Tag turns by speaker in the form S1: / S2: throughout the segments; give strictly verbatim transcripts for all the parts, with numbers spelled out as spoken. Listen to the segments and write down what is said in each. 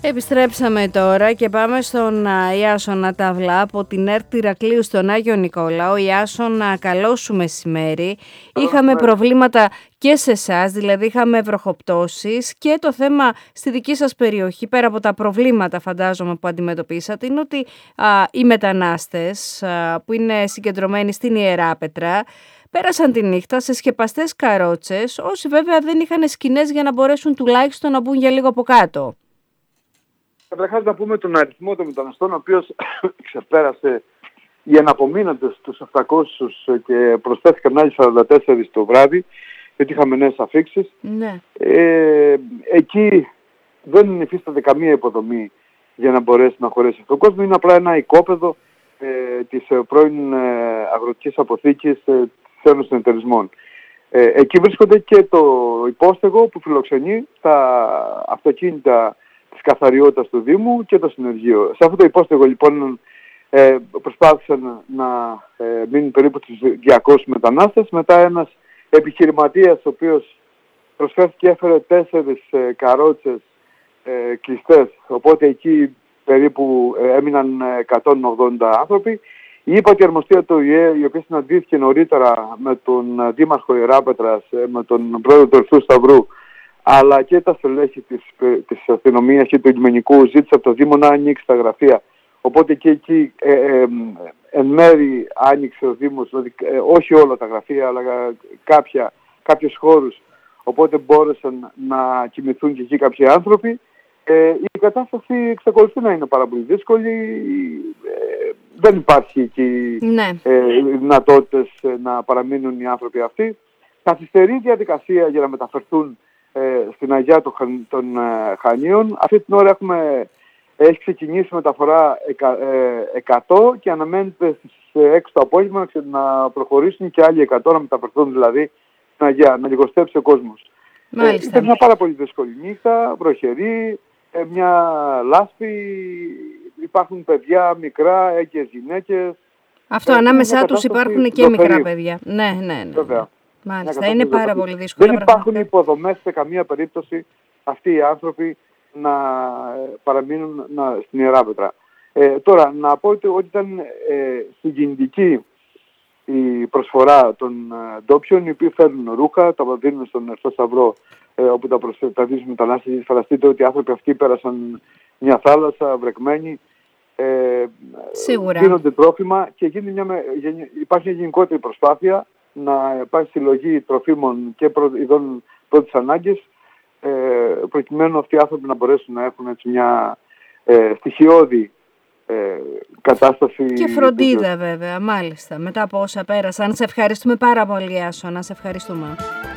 S1: Επιστρέψαμε τώρα και πάμε στον Ιάσονα Ταυλά από την ΕΡΤ Ηρακλείου στον Άγιο Νικόλαο. Ιάσονα, καλό σου μεσημέρι.
S2: Καλό
S1: Είχαμε
S2: μεσημέρι.
S1: προβλήματα και σε εσάς, δηλαδή είχαμε βροχοπτώσεις, και το θέμα στη δική σας περιοχή, πέρα από τα προβλήματα φαντάζομαι που αντιμετωπίσατε, είναι ότι α, οι μετανάστες α, που είναι συγκεντρωμένοι στην Ιεράπετρα πέρασαν τη νύχτα σε σκεπαστές καρότσες, όσοι βέβαια δεν είχαν σκηνές για να μπορέσουν τουλάχιστον να μπουν για λίγο από κάτω.
S2: Καταρχάς να πούμε τον αριθμό των μεταναστών, ο οποίος ξεπέρασε οι αναπομείνοντες τους επτακόσιους και προσθέθηκαν άλλοι σαράντα τέσσερα το βράδυ, γιατί είχαμε νέες αφήξεις.
S1: Ναι.
S2: Ε, εκεί δεν υφίσταται καμία υποδομή για να μπορέσει να χωρέσει αυτό. Ο κόσμος είναι απλά ένα οικόπεδο ε, της ε, πρώην ε, αγροτικής αποθήκης ε, της Ένωσης των Εταιρισμών. Ε, εκεί βρίσκονται και το υπόστεγο που φιλοξενεί τα αυτοκίνητα της καθαριότητας του Δήμου και το συνεργείο. Σε αυτό το υπόστεγο λοιπόν ε, προσπάθησαν να ε, μείνουν περίπου τους διακόσιους μετανάστες. Μετά ένας επιχειρηματίας, ο οποίος προσφέρθηκε, έφερε τέσσερις ε, καρότσες ε, κλειστές, οπότε εκεί περίπου ε, έμειναν εκατόν ογδόντα άνθρωποι. Η ύπατη αρμοστία του ΟΗΕ, η οποία συναντήθηκε νωρίτερα με τον Δήμαρχο Ιεράπετρας, με τον πρόεδρο του Ερυθρού Σταυρού, αλλά και τα στελέχη της, της αστυνομίας και του λιμενικού, ζήτησε από το Δήμο να ανοίξει τα γραφεία. Οπότε και εκεί ε, ε, ε, εν μέρη άνοιξε ο Δήμος, δηλαδή, ε, όχι όλα τα γραφεία, αλλά κάποια, κάποιους χώρους, οπότε μπόρεσαν να κοιμηθούν και εκεί κάποιοι άνθρωποι. Ε, η κατάσταση εξακολουθεί να είναι πάρα πολύ δύσκολη. Ε, δεν υπάρχει εκεί
S1: ναι.
S2: ε, δυνατότητες να παραμείνουν οι άνθρωποι αυτοί. Καθυστερεί η διαδικασία για να μεταφερθούν ε, στην Αγιά των, Χαν, των ε, Χανίων. Αυτή την ώρα έχουμε, έχει ξεκινήσει μεταφορά εκα, ε, εκατό και αναμένεται στις έξι το απόγευμα να προχωρήσουν και άλλοι εκατό να μεταφερθούν δηλαδή στην Αγιά, να λιγοστέψει ο κόσμος. Ε, ήταν μια πάρα πολύ δύσκολη νύχτα, βροχερή, ε, μια λάσπη, υπάρχουν παιδιά μικρά, έγκυες γυναίκες.
S1: Αυτό, ε, ανάμεσά τους υπάρχουν και δοφερή. Μικρά παιδιά. Ναι, ναι, ναι.
S2: Βέβαια.
S1: Μάλιστα, είναι πάρα δοφερή. Πολύ δύσκολο.
S2: Δεν υπάρχουν υποδομές σε καμία περίπτωση αυτοί οι άνθρωποι να παραμείνουν να, στην Ιεράπετρα. Ε, τώρα, να πω ότι, ότι ήταν ε, συγκινητική η προσφορά των ε, ντόπιων, οι οποίοι φέρνουν ρούχα, τα δίνουν στον Ερυθρό Σταυρό, ε, όπου τα προστατεύουν μετανάστες. Φανταστείτε ότι οι άνθρωποι αυτοί πέρασαν μια θάλασσα βρεκμένοι, ε, δίνονται τρόφιμα και γίνει μια, υπάρχει μια γενικότερη προσπάθεια να υπάρχει συλλογή τροφίμων και προ, ειδών πρώτης ανάγκης, ε, προκειμένου αυτοί οι άνθρωποι να μπορέσουν να έχουν έτσι μια ε, στοιχειώδη ε, κατάσταση.
S1: Και φροντίδα του... βέβαια, μάλιστα, μετά από όσα πέρασαν. Σε ευχαριστούμε πάρα πολύ, Άσονα, σε ευχαριστούμε.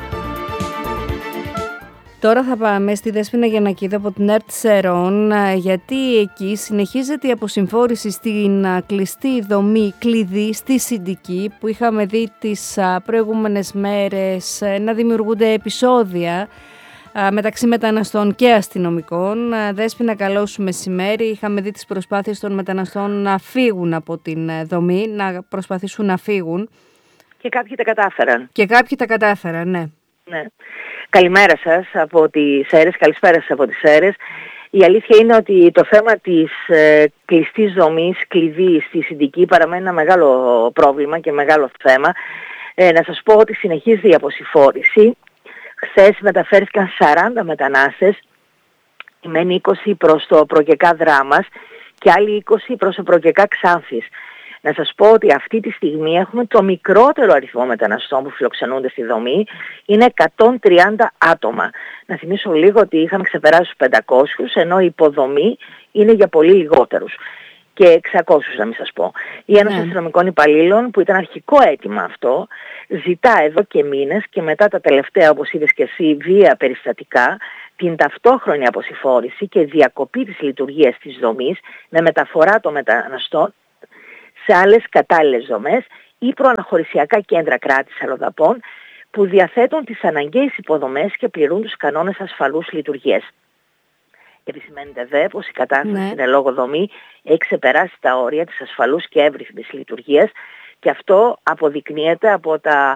S1: Τώρα θα πάμε στη Δέσποινα Γιαννακίδου από την ΕΡΤ Σερών, γιατί εκεί συνεχίζεται η αποσυμφόρηση στην κλειστή δομή κλειδί στη Συντική, που είχαμε δει τις προηγούμενες μέρες να δημιουργούνται επεισόδια μεταξύ μεταναστών και αστυνομικών. Δέσποινα, καλό σου μεσημέρι. Είχαμε δει τις προσπάθειες των μεταναστών να φύγουν από την δομή, να προσπαθήσουν να φύγουν.
S3: Και κάποιοι τα κατάφεραν.
S1: Και κάποιοι τα κατάφεραν, ναι.
S3: Ναι. Καλημέρα σας από τις Σέρρες, καλησπέρα σας από τις Σέρρες. Η αλήθεια είναι ότι το θέμα της ε, κλειστής δομής, κλειδί στη Συντική, παραμένει ένα μεγάλο πρόβλημα και μεγάλο θέμα. Ε, να σας πω ότι συνεχίζει η αποσυμφόρηση. Χθες μεταφέρθηκαν σαράντα μετανάστες, μένει είκοσι προς το Προκεκά Δράμας και άλλοι είκοσι προς το Προκεκά Ξάνθης. Να σας πω ότι αυτή τη στιγμή έχουμε το μικρότερο αριθμό μεταναστών που φιλοξενούνται στη δομή, είναι εκατόν τριάντα άτομα. Να θυμίσω λίγο ότι είχαμε ξεπεράσει τους πεντακόσιους, ενώ η υποδομή είναι για πολύ λιγότερους. Και εξακόσιους να μην σας πω. Η Ένωση yeah. Αστυνομικών Υπαλλήλων, που ήταν αρχικό αίτημα αυτό, ζητά εδώ και μήνες και μετά τα τελευταία, όπως είδες και εσύ, βία περιστατικά, την ταυτόχρονη αποσυμφόρηση και διακοπή της λειτουργίας της δομής με μεταφορά των μεταναστών σε άλλες κατάλληλες δομές ή προαναχωρησιακά κέντρα κράτησης αλλοδαπών που διαθέτουν τις αναγκαίες υποδομές και πληρούν τους κανόνες ασφαλούς λειτουργίας. Επισημαίνεται δε πως η κατάσταση
S1: ναι.
S3: στην ελόγω δομή έχει ξεπεράσει τα όρια της ασφαλούς και εύρυθμης λειτουργίας και αυτό αποδεικνύεται από τα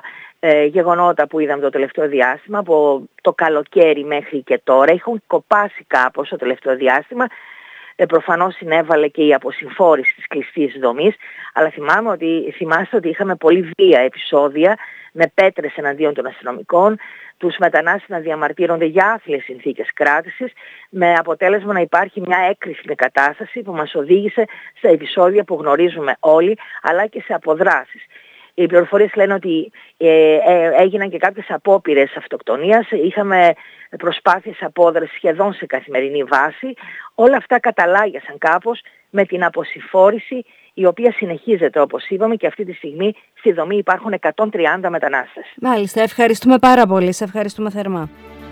S3: ε, γεγονότα που είδαμε το τελευταίο διάστημα, από το καλοκαίρι μέχρι και τώρα. Έχουν κοπάσει κάπως το τελευταίο διάστημα. Ε, προφανώς συνέβαλε και η αποσυμφόρηση της κλειστής δομής, αλλά θυμάμαι ότι, θυμάστε ότι είχαμε πολύ βία επεισόδια με πέτρες εναντίον των αστυνομικών, τους μετανάστες να διαμαρτύρονται για άθλιες συνθήκες κράτησης, με αποτέλεσμα να υπάρχει μια έκρηθμη κατάσταση που μας οδήγησε σε επεισόδια που γνωρίζουμε όλοι, αλλά και σε αποδράσεις. Οι πληροφορίες λένε ότι ε, ε, έγιναν και κάποιες απόπειρες αυτοκτονίας, είχαμε προσπάθειες απόδρασης σχεδόν σε καθημερινή βάση. Όλα αυτά καταλάγιασαν κάπως με την αποσυμφόρηση, η οποία συνεχίζεται όπως είπαμε, και αυτή τη στιγμή στη δομή υπάρχουν εκατόν τριάντα μετανάστες.
S1: Μάλιστα, ευχαριστούμε πάρα πολύ, σε ευχαριστούμε θερμά.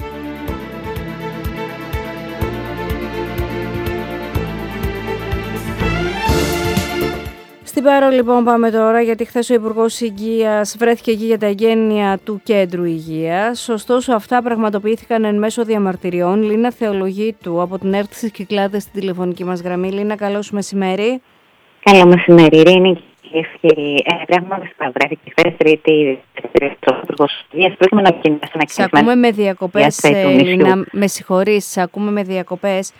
S1: Στην Πάρο λοιπόν πάμε τώρα, γιατί χθες ο Υπουργός Υγείας βρέθηκε εκεί για τα εγγένεια του Κέντρου Υγείας. Ωστόσο αυτά πραγματοποιήθηκαν εν μέσω διαμαρτυριών. Λίνα Θεολογίτου από την ΕΡΤ στις Κυκλάδες στην τηλεφωνική μας γραμμή. Λίνα, καλό σου μεσημέρι.
S4: Καλό μεσημέρι, Ειρήνη. Πράγματι βρέθηκε χθες Τρίτη ο Υπουργός Υγείας. Πρέπει να κινήσει ένα
S1: Σε ακούμε με διακοπές, Λίνα, με συγχωρείς, σε ακούμε με διακοπές.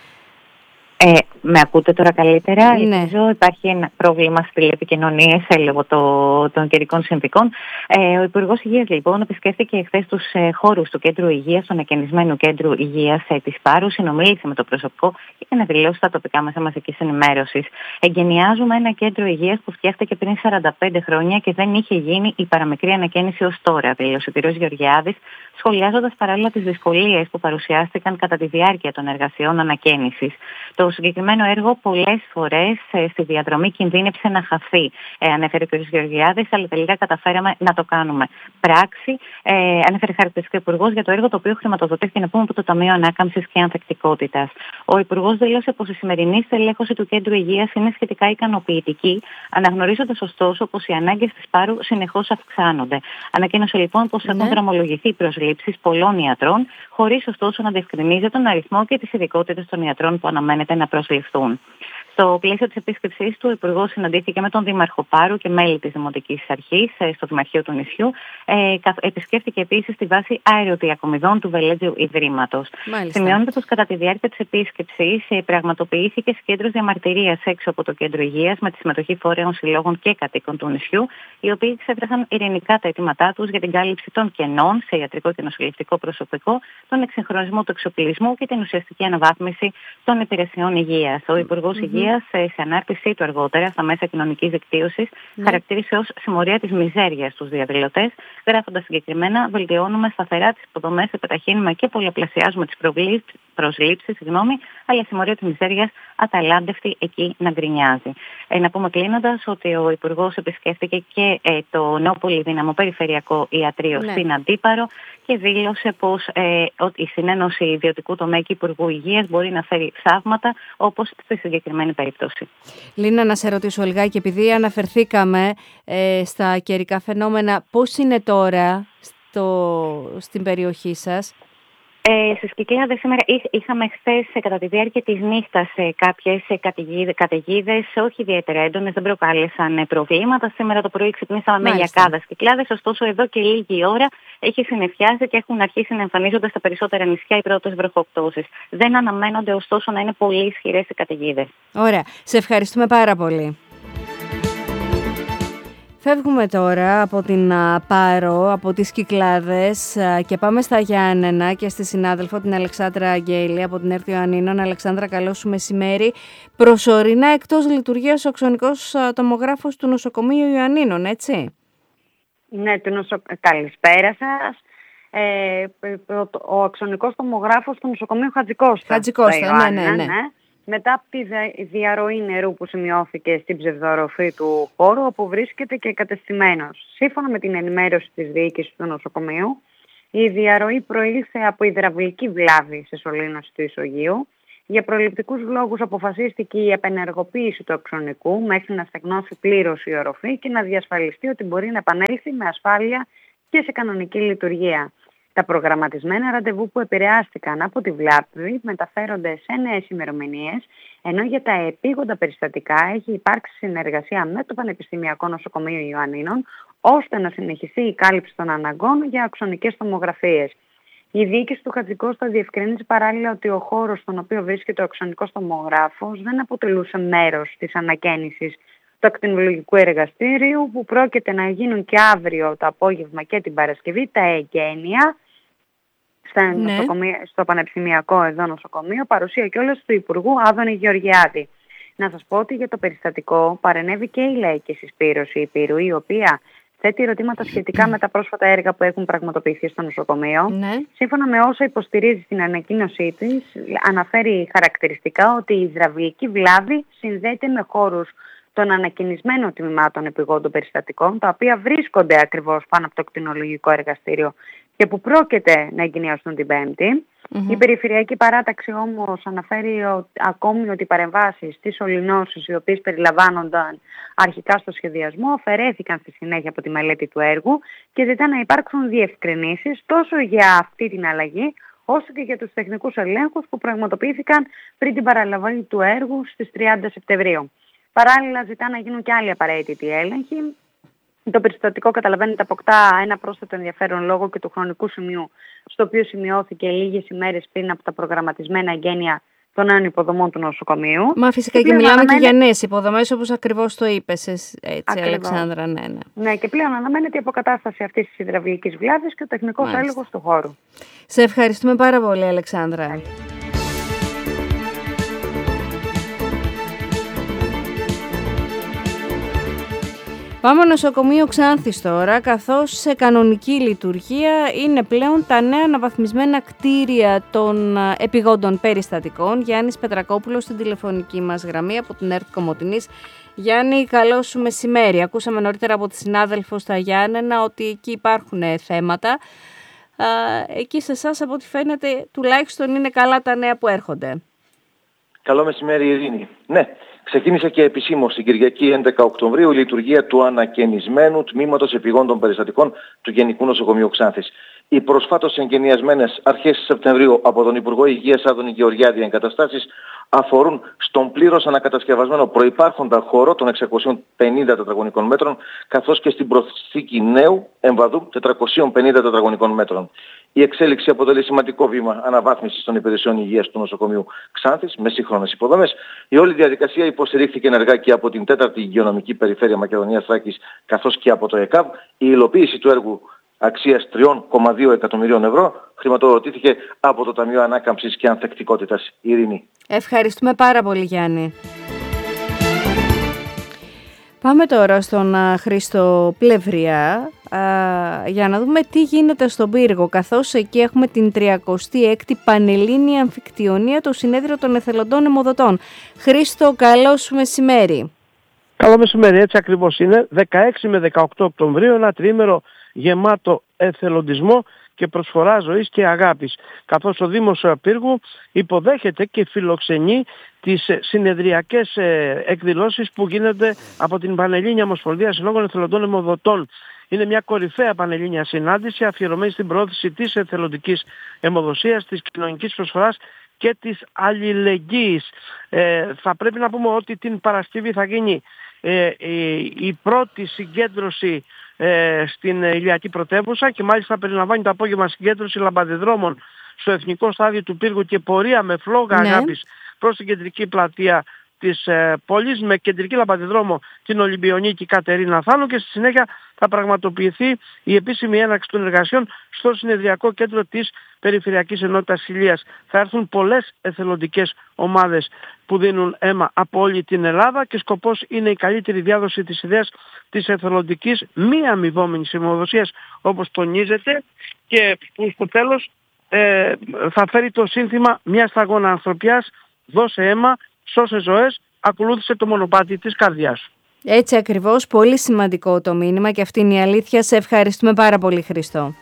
S4: Ε, με ακούτε τώρα καλύτερα?
S1: Ναι.
S4: Ελπίζω. Υπάρχει ένα πρόβλημα στις τηλεπικοινωνίες λόγω το, των καιρικών συνθήκων. Ε, ο Υπουργός Υγείας λοιπόν επισκέφθηκε χθες τους ε, χώρους του Κέντρου Υγείας, του ανακαινισμένου Κέντρου Υγείας ε, της Πάρου, συνομίλησε με το προσωπικό και να δηλώσει στα τοπικά μέσα μαζικής ενημέρωσης. Εγκαινιάζουμε ένα κέντρο υγείας που φτιάχτηκε πριν σαράντα πέντε χρόνια και δεν είχε γίνει η παραμικρή ανακαίνιση ως τώρα, δήλωσε ο κ. Γεωργιάδης, σχολιάζοντας παράλληλα τις δυσκολίες που παρουσιάστηκαν κατά τη διάρκεια των εργασιών ανακαίνισης. Το συγκεκριμένο έργο πολλές φορές ε, στη διαδρομή κινδύνεψε να χαθεί, ε, ανέφερε ο κ. Γεωργιάδης, αλλά τελικά καταφέραμε να το κάνουμε πράξη. Ε, ανέφερε χαρακτηριστικό Υπουργός για το έργο το οποίο χρηματοδοτήθηκε να πούμε από το Ταμείο Ανάκαμψης και Ανθεκτικότητας. Ο Υπουργός δήλωσε πως η σημερινή στελέχωση του Κέντρου Υγείας είναι σχετικά ικανοποιητική, αναγνωρίζοντας ωστόσο πως οι ανάγκες της Πάρου συνεχώς αυξάνονται. Ανακοίνωσε λοιπόν πως έχουν δρομολογηθεί προσλήψεις πολλών ιατρών, χωρίς ωστόσο να διευκρινίζει τον αριθμό και τις ειδικότητες των ιατρών που αναμένεται να προσληφθούν. Στο πλαίσιο της επίσκεψής του, ο Υπουργός συναντήθηκε με τον Δήμαρχο Πάρου και μέλη της Δημοτικής Αρχής στο Δημαρχείο του νησιού. Ε, επισκέφθηκε επίσης τη βάση αεροδιακομιδών του Βελέτζιου Ιδρύματος. Σημειώνεται πως κατά τη διάρκεια της επίσκεψης ε, πραγματοποιήθηκε συγκέντρωση διαμαρτυρίας έξω από το Κέντρο Υγείας με τη συμμετοχή φορέων, συλλόγων και κατοίκων του νησιού, οι οποίοι εξέφρασαν ειρηνικά τα αιτήματά τους για την κάλυψη των κενών σε ιατρικό και νοσηλευτικό προσωπικό, τον εξυγχρονισμό του εξοπλισμού και την ουσιαστική αναβάθμιση των υπηρεσιών υγείας. Ο Υπουργός mm-hmm. Υγείας, σε ανάρτησή του αργότερα στα μέσα κοινωνικής δικτύωσης, mm-hmm. χαρακτήρισε ως συμμορία της μιζέριας τους διαδηλωτές, γράφοντας συγκεκριμένα: βελτιώνουμε σταθερά τις υποδομές, επιταχύνουμε και πολλαπλασιάζουμε τις προσλήψεις, συγγνώμη, αλλά η συμμορία της μιζέριας αταλάντευτη εκεί να γκρινιάζει. Ε, να πούμε κλείνοντας ότι ο Υπουργός επισκέφθηκε και ε, το νέο πολυδύναμο περιφερειακό ιατρείο ναι. στην Αντίπαρο και δήλωσε πως ε, ότι η συνένωση ιδιωτικού τομέα και Υπουργού Υγείας μπορεί να φέρει θαύματα, όπως στη συγκεκριμένη περίπτωση.
S1: Λίνα, να σε ρωτήσω λιγάκι, επειδή αναφερθήκαμε ε, στα καιρικά φαινόμενα, πώς είναι τώρα στο, στην περιοχή σας?
S4: Ε, στις Κυκλάδες σήμερα είχαμε χθες κατά τη διάρκεια της νύχτας κάποιες καταιγίδες, όχι ιδιαίτερα έντονες, δεν προκάλεσαν προβλήματα. Σήμερα το πρωί ξυπνήσαμε με λιακάδα στις Κυκλάδες, ωστόσο εδώ και λίγη ώρα έχει συννεφιάσει και έχουν αρχίσει να εμφανίζονται στα περισσότερα νησιά οι πρώτες βροχοπτώσεις. Δεν αναμένονται ωστόσο να είναι πολύ ισχυρές οι καταιγίδες.
S1: Ωραία. Σε ευχαριστούμε πάρα πολύ. Φεύγουμε τώρα από την Πάρο, από τις Κυκλάδες και πάμε στα Γιάννενα και στη συνάδελφο την Αλεξάνδρα Αγγέλη από την ΕΡΤ Ιωαννίνων. Αλεξάνδρα, καλό σου μεσημέρι. Προσωρινά εκτός λειτουργίας ο αξονικός τομογράφος του νοσοκομείου Ιωαννίνων, έτσι?
S5: Ναι, του νοσο... καλησπέρα σας. Ε, ο αξονικός τομογράφος του νοσοκομείου Χατζικώστα.
S1: Χατζικώστα, ναι, ναι, ναι. ναι.
S5: Μετά από τη διαρροή νερού που σημειώθηκε στην ψευδορροφή του χώρου, όπου βρίσκεται και κατεστημένος. Σύμφωνα με την ενημέρωση της διοίκησης του νοσοκομείου, η διαρροή προήλθε από υδραυλική βλάβη σε σωλήνωση του ισογείου. Για προληπτικούς λόγους αποφασίστηκε η επενεργοποίηση του αξονικού μέχρι να στεγνώσει πλήρως η οροφή και να διασφαλιστεί ότι μπορεί να επανέλθει με ασφάλεια και σε κανονική λειτουργία. Τα προγραμματισμένα ραντεβού που επηρεάστηκαν από τη βλάβη μεταφέρονται σε νέες ημερομηνίες, ενώ για τα επίγοντα περιστατικά έχει υπάρξει συνεργασία με το Πανεπιστημιακό Νοσοκομείο Ιωαννίνων, ώστε να συνεχιστεί η κάλυψη των αναγκών για αξονικές τομογραφίες. Η διοίκηση του Χατζικώστα διευκρινίζει παράλληλα ότι ο χώρος στον οποίο βρίσκεται ο αξονικός τομογράφος δεν αποτελούσε μέρος της ανακαίνησης του ακτινολογικού εργαστήριου, που πρόκειται να γίνουν και αύριο το απόγευμα και την Παρασκευή τα εγγένεια ναι. στο Πανεπιστημιακό εδώ νοσοκομείο, παρουσία κιόλας του Υπουργού Άδωνη Γεωργιάδη. Να σας πω ότι για το περιστατικό παρενέβη και η Λαϊκή Συσπήρωση Υπήρου, η οποία θέτει ερωτήματα σχετικά με τα πρόσφατα έργα που έχουν πραγματοποιηθεί στο νοσοκομείο. Ναι. Σύμφωνα με όσα υποστηρίζει στην ανακοίνωσή της, αναφέρει χαρακτηριστικά ότι η υδραυλική βλάβη συνδέεται με χώρους των ανακαινισμένων τμήματων επιγόντων περιστατικών, τα οποία βρίσκονται ακριβώς πάνω από το κτηνολογικό εργαστήριο και που πρόκειται να εγκαινιαστούν την Πέμπτη. Mm-hmm. Η περιφερειακή παράταξη όμως αναφέρει ο, ακόμη ότι οι παρεμβάσεις στις ολυνώσεις, οι οποίες περιλαμβάνονταν αρχικά στο σχεδιασμό, αφαιρέθηκαν στη συνέχεια από τη μελέτη του έργου και ζητά να υπάρξουν διευκρινήσεις τόσο για αυτή την αλλαγή, όσο και για τους τεχνικούς ελέγχους που πραγματοποιήθηκαν πριν την παραλαβή του έργου στις τριάντα Σεπτεμβρίου. Παράλληλα, ζητά να γίνουν και άλλοι απαραίτητοι έλεγχοι. Το περιστατικό, καταλαβαίνετε, αποκτά ένα πρόσθετο ενδιαφέρον λόγω και του χρονικού σημείου, στο οποίο σημειώθηκε λίγες ημέρες πριν από τα προγραμματισμένα εγγένεια των νέων υποδομών του νοσοκομείου. Μα φυσικά και, και μιλάμε αναμένε... και για νέες υποδομές, όπως ακριβώς το είπες έτσι, ακριβώς. Αλεξάνδρα. Ναι, ναι. ναι, και πλέον αναμένεται η αποκατάσταση αυτής της υδραυλικής βλάβης και ο τεχνικός έλεγχος του χώρου. Σε ευχαριστούμε πάρα πολύ, Αλεξάνδρα. Μάλιστα. Πάμε νοσοκομείο Ξάνθης τώρα, καθώς σε κανονική λειτουργία είναι πλέον τα νέα αναβαθμισμένα κτίρια των επιγόντων περιστατικών. Γιάννης Πετρακόπουλος στην τηλεφωνική μας γραμμή από την ΕΡΤ Κομοτηνής. Γιάννη, καλό σου μεσημέρι. Ακούσαμε νωρίτερα από τη συνάδελφο στα Γιάννενα ότι εκεί υπάρχουν θέματα. Εκεί σε εσάς, από ό,τι φαίνεται, τουλάχιστον είναι καλά τα νέα που έρχονται.
S6: Καλό μεσημέρι, Ειρήνη. Ναι. Ξεκίνησε και επισήμως την Κυριακή έντεκα Οκτωβρίου η λειτουργία του ανακαινισμένου τμήματος επιγόντων περιστατικών του Γενικού Νοσοκομείου Ξάνθης. Οι προσφάτως εγκαινιασμένες αρχές Σεπτεμβρίου από τον Υπουργό Υγείας Άδωνη Γεωργιάδη εγκαταστάσεις αφορούν στον πλήρως ανακατασκευασμένο προϋπάρχοντα χώρο των εξακόσιων πενήντα τετραγωνικών μέτρων, καθώς και στην προσθήκη νέου εμβαδού τετρακόσιων πενήντα τετραγωνικών μέτρων. Η εξέλιξη αποτελεί σημαντικό βήμα αναβάθμισης των υπηρεσιών υγείας του νοσοκομείου Ξάνθης με σύγχρονες υποδομές. Η όλη διαδικασία υποστηρίχθηκε ενεργά και από την τέταρτη Υγειονομική Περιφέρεια Μακεδονίας Θράκης, καθώς και από το ΕΚΑΒ. Η υλοποίηση του έργου αξίας τρία κόμμα δύο εκατομμυρίων ευρώ χρηματοδοτήθηκε από το Ταμείο Ανάκαμψης και Ανθεκτικότητας. Ειρήνη.
S1: Ευχαριστούμε πάρα πολύ, Γιάννη. Πάμε τώρα στον α, Χρήστο Πλευριά α, για να δούμε τι γίνεται στον Πύργο, καθώς εκεί έχουμε την τριακοστή έκτη Πανελλήνια Αμφικτιονία, το Συνέδριο των Εθελοντών Αιμοδοτών. Χρήστο, καλό σου μεσημέρι.
S7: Καλό μεσημέρι, έτσι ακριβώς είναι. δεκαέξι με δεκαοκτώ Οκτωβρίου, ένα τριήμερο γεμάτο εθελοντισμό και προσφορά ζωής και αγάπης, καθώς ο Δήμος Πύργου υποδέχεται και φιλοξενεί τις συνεδριακές εκδηλώσεις που γίνονται από την Πανελλήνια Ομοσπονδία Συλλόγων Εθελοντών Αιμοδοτών. Είναι μια κορυφαία πανελλήνια συνάντηση αφιερωμένη στην προώθηση της εθελοντικής αιμοδοσίας, της κοινωνικής προσφοράς και της αλληλεγγύης. Ε, θα πρέπει να πούμε ότι την Παρασκευή θα γίνει ε, η, η πρώτη συγκέντρωση ε, στην Ηλιακή Πρωτεύουσα και μάλιστα περιλαμβάνει το απόγευμα συγκέντρωση λαμπαδιδρόμων στο Εθνικό Στάδιο του Πύργου και πορεία με φλόγα ναι. αγάπης προς την κεντρική πλατεία της ε, πόλης με κεντρική λαμπαδιδρόμο την Ολυμπιονίκη Κατερίνα Θάνου και στη συνέχεια θα πραγματοποιηθεί η επίσημη έναρξη των εργασιών στο συνεδριακό κέντρο της Περιφερειακής Ενότητας Ηλίας. Θα έρθουν πολλές εθελοντικές ομάδες που δίνουν αίμα από όλη την Ελλάδα και σκοπός είναι η καλύτερη διάδοση της ιδέας της εθελοντικής μη αμοιβόμενης αιμοδοσίας, όπως τονίζεται, και που στο τέλος ε, θα φέρει το σύνθημα «Μια σταγόνα ανθρωπιάς, δώσε αίμα, σώσε ζωές, ακολούθησε το μονοπάτι της καρδιάς σου».
S1: Έτσι ακριβώς, πολύ σημαντικό το μήνυμα και αυτή είναι η αλήθεια. Σε ευχαριστούμε πάρα πολύ, Χριστό.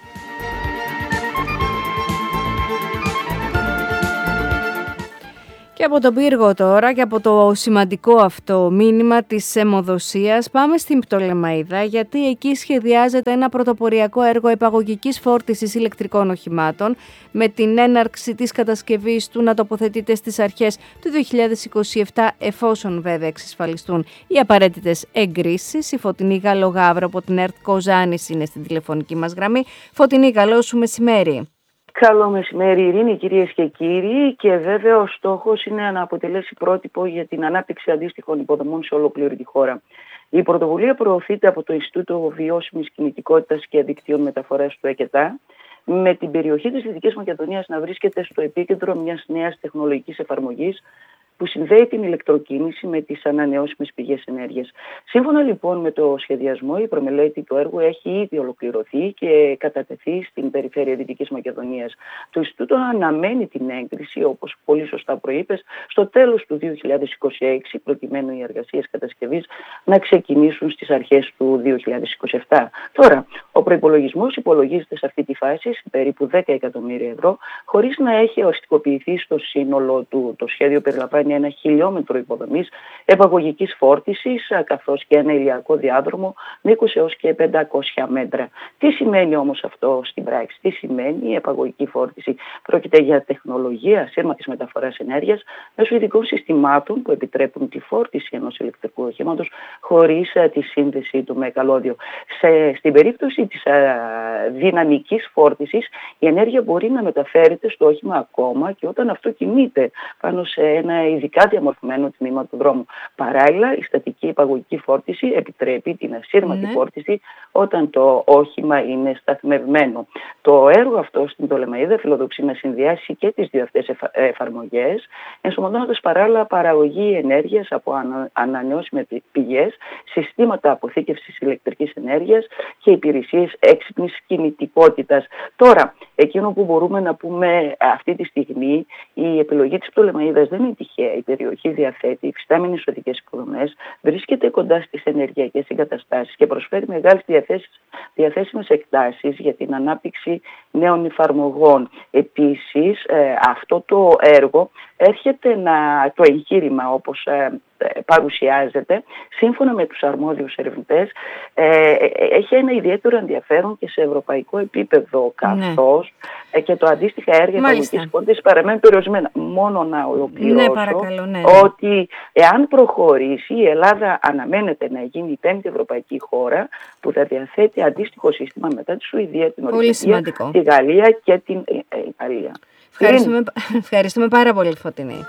S1: Και από τον πύργο τώρα και από το σημαντικό αυτό μήνυμα της αιμοδοσίας πάμε στην Πτολεμαΐδα, γιατί εκεί σχεδιάζεται ένα πρωτοποριακό έργο επαγωγικής φόρτισης ηλεκτρικών οχημάτων με την έναρξη της κατασκευής του να τοποθετείται στις αρχές του δύο χιλιάδες είκοσι επτά, εφόσον βέβαια εξασφαλιστούν οι απαραίτητες εγκρίσεις. Η Φωτεινή Γαλλογαύρο από την ΕΡΤ Κοζάνης είναι στην τηλεφωνική μας γραμμή. Φωτεινή, καλό σου μεσημέρι.
S8: Καλό μεσημέρι, Ειρήνη, κυρίες και κύριοι, και βέβαια ο στόχος είναι να αποτελέσει πρότυπο για την ανάπτυξη αντίστοιχων υποδομών σε ολόκληρη τη χώρα. Η πρωτοβουλία προωθείται από το Ινστιτούτο Βιώσιμης Κινητικότητας και Δικτύων Μεταφοράς του ΕΚΕΤΑ, με την περιοχή της Δυτικής Μακεδονίας να βρίσκεται στο επίκεντρο μιας νέας τεχνολογικής εφαρμογής που συνδέει την ηλεκτροκίνηση με τις ανανεώσιμες πηγές ενέργειας. Σύμφωνα λοιπόν με το σχεδιασμό, η προμελέτη του έργου έχει ήδη ολοκληρωθεί και κατατεθεί στην περιφέρεια Δυτικής Μακεδονίας. Το Ινστιτούτο αναμένει την έγκριση, όπως πολύ σωστά προείπες, στο τέλος του δύο χιλιάδες είκοσι έξι, προκειμένου οι εργασίες κατασκευής να ξεκινήσουν στις αρχές του δύο χιλιάδες είκοσι επτά. Τώρα, ο προϋπολογισμός υπολογίζεται σε αυτή τη φάση σε περίπου δέκα εκατομμύρια ευρώ, χωρίς να έχει οριστικοποιηθεί στο σύνολο του. Το σχέδιο περιλαμβάνει ένα χιλιόμετρο υποδομής επαγωγικής φόρτισης, καθώς και ένα ηλιακό διάδρομο μήκους έως και πεντακόσια μέτρα. Τι σημαίνει όμως αυτό στην πράξη? Τι σημαίνει η επαγωγική φόρτιση? Πρόκειται για τεχνολογία ασύρματης μεταφοράς ενέργειας μέσω ειδικών συστημάτων που επιτρέπουν τη φόρτιση ενός ηλεκτρικού οχήματος χωρίς τη σύνδεσή του με καλώδιο. Σε, στην περίπτωση της α, δυναμικής φόρτισης, η ενέργεια μπορεί να μεταφέρεται στο όχημα ακόμα και όταν αυτό κινείται πάνω σε ένα ειδικά διαμορφωμένο τμήμα του δρόμου. Παράλληλα, η στατική επαγωγική φόρτιση επιτρέπει την ασύρματη ναι. φόρτιση όταν το όχημα είναι σταθμευμένο. Το έργο αυτό στην Πτολεμαΐδα φιλοδοξεί να συνδυάσει και τις δύο αυτές εφαρμογές, ενσωματώνοντας παράλληλα παραγωγή ενέργειας από ανα, ανανεώσιμες πηγές, συστήματα αποθήκευσης ηλεκτρικής ενέργειας και υπηρεσίες έξυπνης κινητικότητας. Τώρα, εκείνο που μπορούμε να πούμε αυτή τη στιγμή, η επιλογή της Πτολεμαΐδας δεν είναι τυχαία. Η περιοχή διαθέτει υφιστάμενες οδικές υποδομές, βρίσκεται κοντά στις ενεργειακές εγκαταστάσεις και προσφέρει μεγάλες διαθέσιμες εκτάσεις για την ανάπτυξη νέων εφαρμογών. Επίσης, ε, αυτό το έργο έρχεται να, το εγχείρημα όπως ε, παρουσιάζεται, σύμφωνα με τους αρμόδιους ερευνητές, ε, έχει ένα ιδιαίτερο ενδιαφέρον και σε ευρωπαϊκό επίπεδο, καθώς ναι. και το αντίστοιχα έργα επαγωγικής φόρτισης παραμένουν περιορισμένα. Μόνο να ολοκληρώσω
S1: ναι, παρακαλώ, ναι.
S8: ότι εάν προχωρήσει, η Ελλάδα αναμένεται να γίνει η πέμπτη ευρωπαϊκή χώρα που θα διαθέτει αντίστοιχο σύστημα μετά τη Σουηδία, την Ορβηγία, τη Γαλλία και την Ιταλία.
S1: Ευχαριστούμε, ευχαριστούμε πάρα πολύ, Φωτεινή.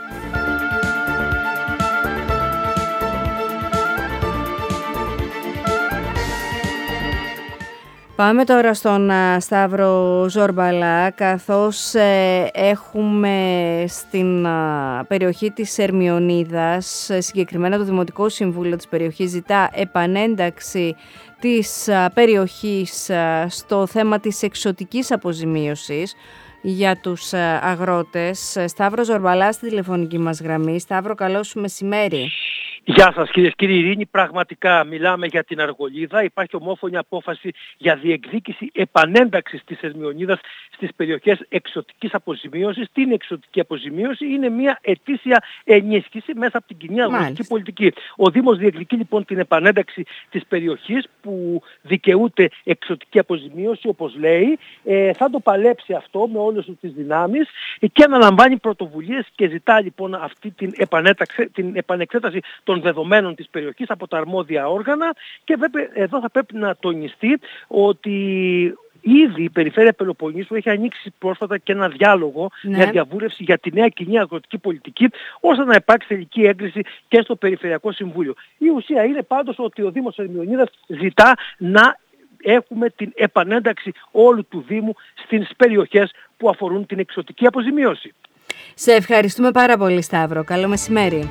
S1: Πάμε τώρα στον Σταύρο Ζορμπαλά, καθώς ε, έχουμε στην α, περιοχή της Ερμιονίδας, συγκεκριμένα το Δημοτικό Συμβούλιο της περιοχής ζητά επανένταξη της α, περιοχής α, στο θέμα της εξωτικής αποζημίωσης για τους α, αγρότες. Σταύρο Ζορμπαλά στη τηλεφωνική μας γραμμή. Σταύρο, καλό σου μεσημέρι.
S7: Γεια σας κυρίες και κύριοι. Ειρήνη, πραγματικά μιλάμε για την Αργολίδα. Υπάρχει ομόφωνη απόφαση για διεκδίκηση επανένταξης της Ερμιονίδας στις περιοχές εξωτικής αποζημίωσης. Τι είναι εξωτική αποζημίωση? Είναι μια ετήσια ενίσχυση μέσα από την κοινή αγροτική πολιτική. Ο Δήμος διεκδικεί λοιπόν την επανένταξη της περιοχής που δικαιούται εξωτική αποζημίωση, όπως λέει. Ε, θα το παλέψει αυτό με όλες τις δυνάμεις και αναλαμβάνει πρωτοβουλίες και ζητά λοιπόν αυτή την, την επανεξέταση των δεδομένων της περιοχής από τα αρμόδια όργανα. Και βέβαια εδώ θα πρέπει να τονιστεί ότι ήδη η Περιφέρεια Πελοποννήσου έχει ανοίξει πρόσφατα και ένα διάλογο, ναι. μια διαβούλευση για τη νέα κοινή αγροτική πολιτική, ώστε να υπάρξει τελική έγκριση και στο Περιφερειακό Συμβούλιο. Η ουσία είναι πάντως ότι ο Δήμος Ερμιονίδας ζητά να έχουμε την επανένταξη όλου του Δήμου στις περιοχές που αφορούν την εξωτική αποζημίωση.
S1: Σε ευχαριστούμε πάρα πολύ, Σταύρο. Καλό μεσημέρι.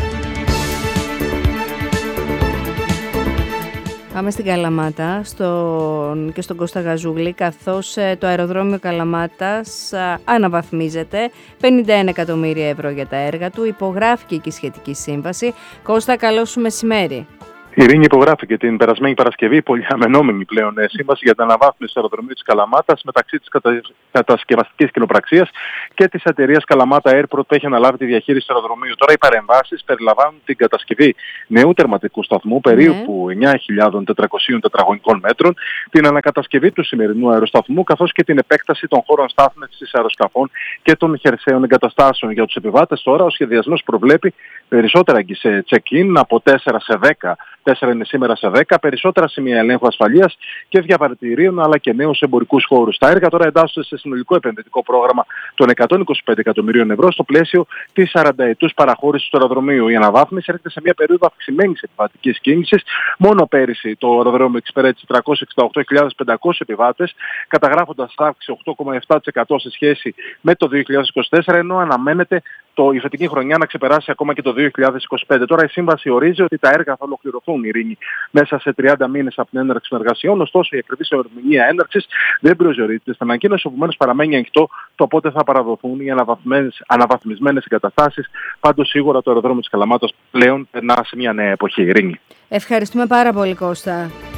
S1: Πάμε στην Καλαμάτα στον, και στον Κώστα Γαζούλη, καθώς ε, το αεροδρόμιο Καλαμάτας α, αναβαθμίζεται. πενήντα ένα εκατομμύρια ευρώ για τα έργα του. Υπογράφηκε και η σχετική σύμβαση. Κώστα, καλό σου μεσημέρι.
S9: Η Ειρήνη υπογράφηκε την περασμένη Παρασκευή πολύ αμενόμενη πλέον σύμβαση για την αναβάθμιση του αεροδρομίου της Καλαμάτας μεταξύ της κατα... κατασκευαστικής κοινοπραξίας και της εταιρείας Καλαμάτα Airport που έχει αναλάβει τη διαχείριση του αεροδρομίου. Τώρα οι παρεμβάσεις περιλαμβάνουν την κατασκευή νέου τερματικού σταθμού περίπου mm. εννιά χιλιάδες τετρακόσιων τετραγωνικών μέτρων, την ανακατασκευή του σημερινού αεροσταθμού καθώς και την επέκταση των χώρων στάθμευσης αεροσκαφών και των χερσαίων εγκαταστάσεων. Για τους επιβάτες τώρα ο σχεδιασμός προβλέπει περισσότερα σε check-in από τέσσερα σε δέκα. τέσσερα είναι σήμερα σε δέκα, περισσότερα σημεία ελέγχου ασφαλείας και διαβατηρίων αλλά και νέους εμπορικούς χώρους. Τα έργα τώρα εντάσσονται σε συνολικό επενδυτικό πρόγραμμα των εκατόν είκοσι πέντε εκατομμυρίων ευρώ στο πλαίσιο της σαρανταετούς παραχώρησης του αεροδρομίου. Η αναβάθμιση έρχεται σε μια περίοδο αυξημένης επιβατικής κίνησης. Μόνο πέρυσι το αεροδρόμιο εξυπηρέτησε τριακόσιες εξήντα οκτώ χιλιάδες πεντακόσιους επιβάτες, καταγράφοντας αύξηση οκτώ κόμμα επτά τοις εκατό σε σχέση με το δύο χιλιάδες είκοσι τέσσερα, ενώ αναμένεται το, η φετινή χρονιά να ξεπεράσει ακόμα και το δύο χιλιάδες είκοσι πέντε. Τώρα η σύμβαση ορίζει ότι τα έργα θα ολοκληρωθούν, Ειρήνη, μέσα σε τριάντα μήνες από την έναρξη των εργασιών. Ωστόσο, η ακριβής ημερομηνία έναρξης δεν προσδιορίζεται στην ανακοίνωση, επομένως παραμένει ανοιχτό το πότε θα παραδοθούν οι αναβαθμισμένες εγκαταστάσεις. Πάντως, σίγουρα το αεροδρόμιο της Καλαμάτας πλέον περνά σε μια νέα εποχή, Ειρήνη.
S1: Ευχαριστούμε πάρα πολύ, Κώστα.